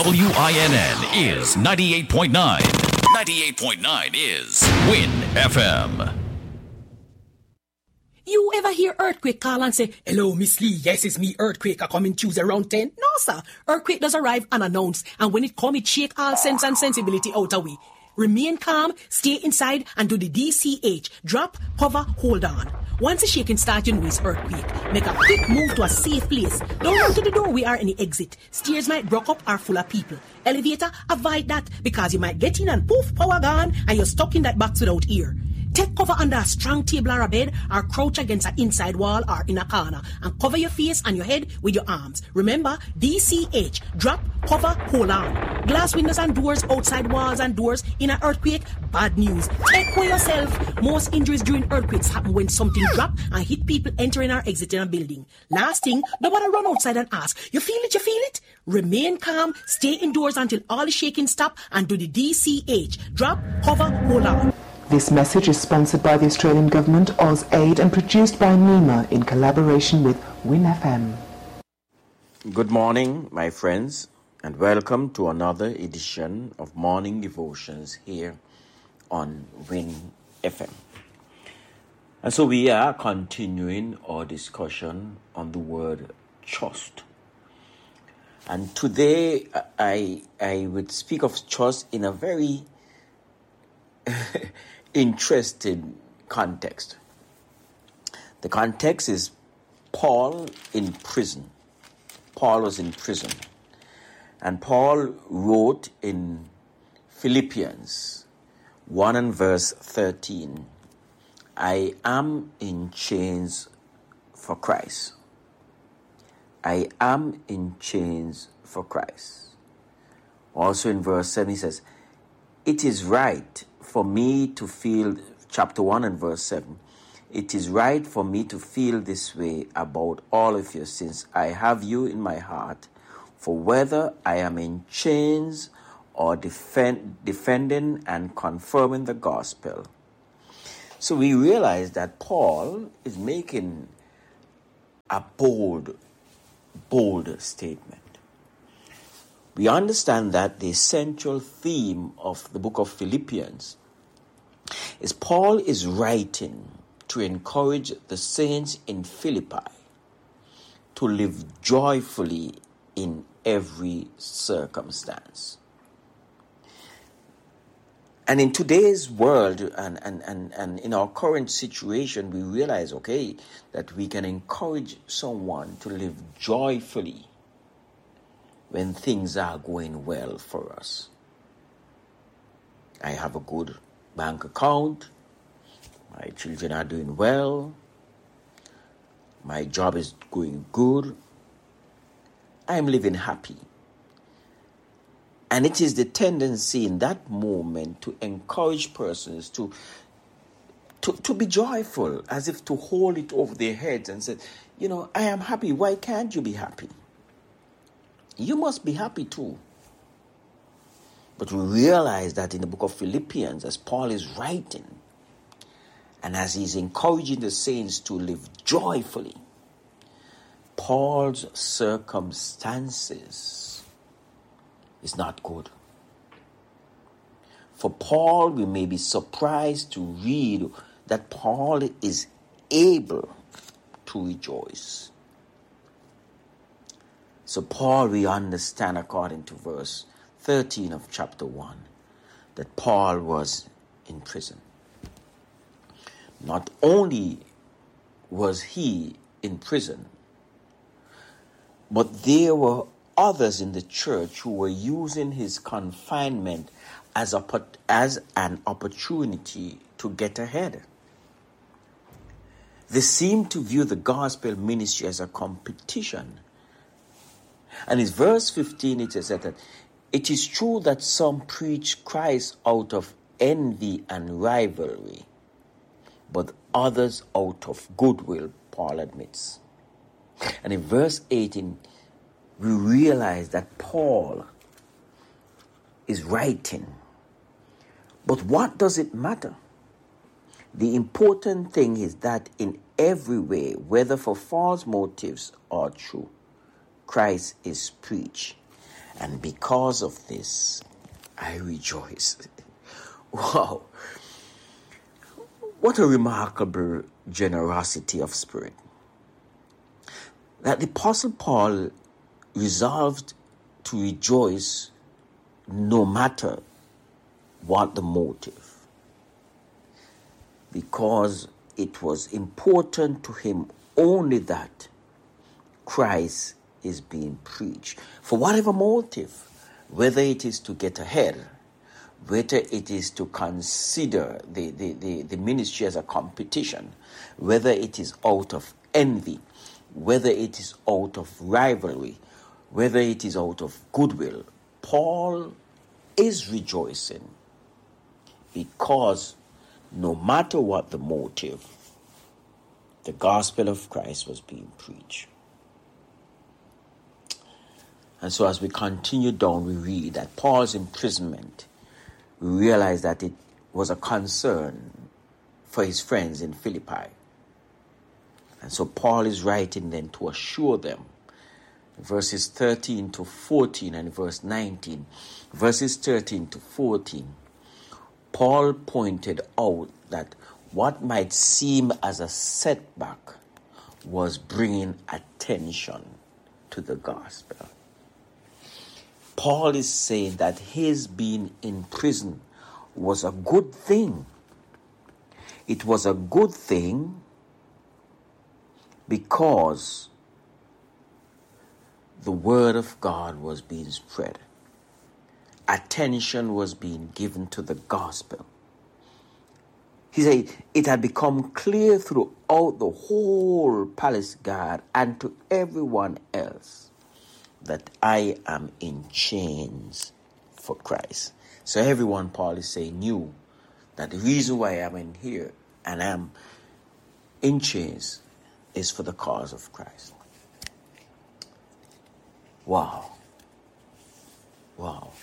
WINN is 98.9. 98.9 is Win FM. You ever hear Earthquake call and say, "Hello, Miss Lee, yes, it's me, Earthquake, I come in Tuesday around 10? No, sir. Earthquake does arrive unannounced, and when it come, it shake all sense and sensibility out of we. Remain calm, stay inside, and do the DCH. Drop, hover, hold on. Once the shaking starts, you know it's earthquake. Make a quick move to a safe place. Don't run to the door, we are in the exit. Stairs might block up or full of people. Elevator, avoid that, because you might get in and poof, power gone, and you're stuck in that box without ear. Take cover under a strong table or a bed, or crouch against an inside wall or in a corner, and cover your face and your head with your arms. Remember, DCH, drop, cover, hold on. Glass windows and doors, outside walls and doors in an earthquake, bad news. Take care yourself. Most injuries during earthquakes happen when something drop and hit people entering or exiting a building. Last thing, nobody run outside and ask, "You feel it, you feel it?" Remain calm, stay indoors until all the shaking stop, and do the DCH, drop, cover, hold on. This message is sponsored by the Australian Government, AusAid, and produced by NEMA in collaboration with Win FM. Good morning, my friends, and welcome to another edition of Morning Devotions here on Win FM. And so we are continuing our discussion on the word trust. And today I would speak of trust in a very interesting context. The context is Paul in prison. Paul was in prison. And Paul wrote in Philippians 1 and verse 13, "I am in chains for Christ. I am in chains for Christ." Also in verse 7 he says, "It is right for me to feel," chapter 1 and verse 7, "it is right for me to feel this way about all of you, since I have you in my heart, for whether I am in chains or defending and confirming the gospel." So we realize that Paul is making a bold statement. We understand that the central theme of the book of Philippians is Paul is writing to encourage the saints in Philippi to live joyfully in every circumstance. And in today's world and in our current situation, we realize, that we can encourage someone to live joyfully when things are going well for us. I have a good bank account. My children are doing well. My job is going good. I'm living happy. And it is the tendency in that moment to encourage persons to be joyful, as if to hold it over their heads and say, "I am happy. Why can't you be happy? You must be happy too." But we realize that in the book of Philippians, as Paul is writing, and as he's encouraging the saints to live joyfully, Paul's circumstances is not good. For Paul, we may be surprised to read that Paul is able to rejoice. So Paul, we understand according to verse 13 of chapter 1, that Paul was in prison. Not only was he in prison, but there were others in the church who were using his confinement as an opportunity to get ahead. They seemed to view the gospel ministry as a competition. And in verse 15 it says that it is true that some preach Christ out of envy and rivalry, but others out of goodwill, Paul admits. And in verse 18, we realize that Paul is writing. But what does it matter? The important thing is that in every way, whether for false motives or true, Christ is preached. and because of this, I rejoice. Wow. What a remarkable generosity of spirit. That the Apostle Paul resolved to rejoice no matter what the motive, because it was important to him only that Christ is being preached. For whatever motive, whether it is to get ahead, whether it is to consider the ministry as a competition, whether it is out of envy, whether it is out of rivalry, whether it is out of goodwill, Paul is rejoicing because no matter what the motive, the gospel of Christ was being preached. And so as we continue down, we read that Paul's imprisonment, we realize that it was a concern for his friends in Philippi. And so Paul is writing them to assure them. Verses 13 to 14 and verse 19. Verses 13 to 14. Paul pointed out that what might seem as a setback was bringing attention to the gospel. Paul is saying that his being in prison was a good thing. It was a good thing because the word of God was being spread. Attention was being given to the gospel. He said it had become clear throughout the whole palace guard and to everyone else that I am in chains for Christ. So everyone, Paul is saying, knew that the reason why I'm in here and I'm in chains is for the cause of Christ. Wow. Wow.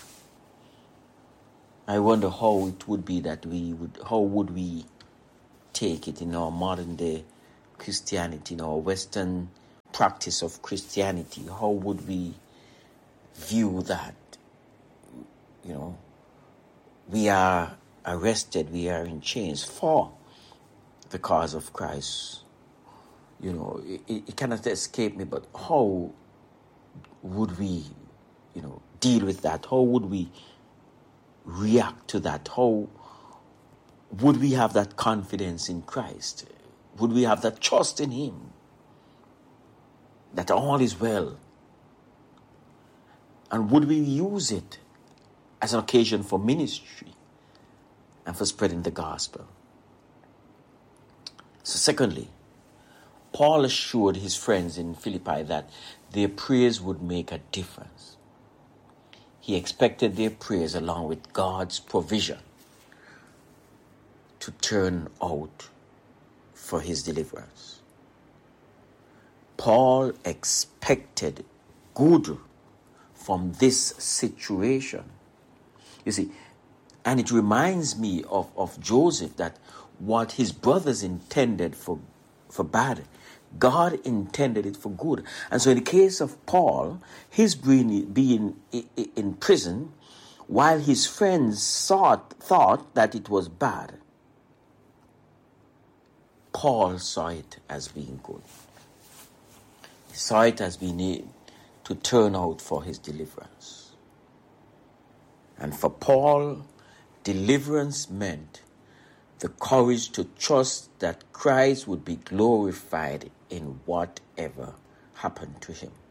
I wonder how it would be that how would we take it in our modern day Christianity, in our Western practice of Christianity? How would we view that? You know, we are arrested, we are in chains for the cause of Christ. You know, it cannot escape me, but how would we, deal with that? How would we react to that? How would we have that confidence in Christ? Would we have that trust in Him that all is well? And would we use it as an occasion for ministry and for spreading the gospel? So secondly, Paul assured his friends in Philippi that their prayers would make a difference. He expected their prayers, along with God's provision, to turn out for his deliverance. Paul expected good from this situation. You see, and it reminds me of Joseph, that what his brothers intended for bad, God intended it for good. And so in the case of Paul, his being in prison, while his friends thought that it was bad, Paul saw it as being good. He saw it as being to turn out for his deliverance. And for Paul, deliverance meant the courage to trust that Christ would be glorified in whatever happened to him.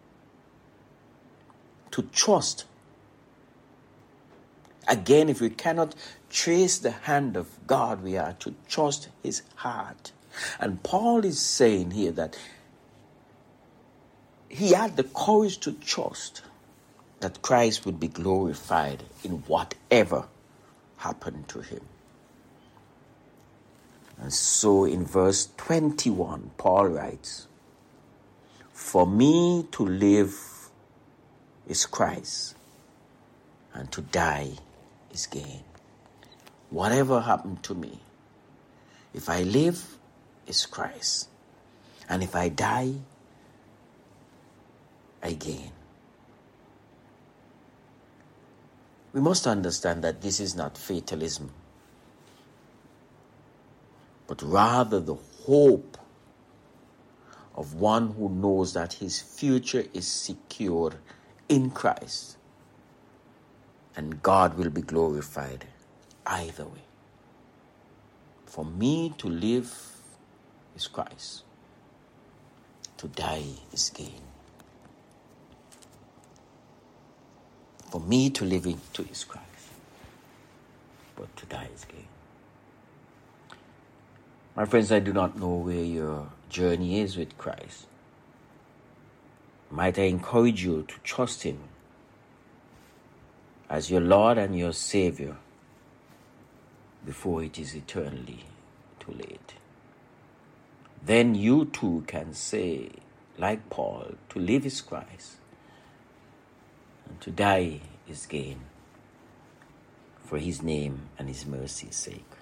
To trust. Again, if we cannot trace the hand of God, we are to trust his heart. And Paul is saying here that he had the courage to trust that Christ would be glorified in whatever happened to him. And so in verse 21, Paul writes, "For me to live is Christ, and to die is gain." Whatever happened to me, if I live, is Christ. And if I die, I gain. we must understand that this is not fatalism, but rather the hope of one who knows that his future is secure in Christ, and God will be glorified either way. For me to live is Christ, to die is gain. For me to live into is Christ, but to die is gain. My friends, I do not know where your journey is with Christ. Might I encourage you to trust Him as your Lord and your Savior before it is eternally too late. Then you too can say, like Paul, to live is Christ, and to die is gain, for His name and His mercy's sake.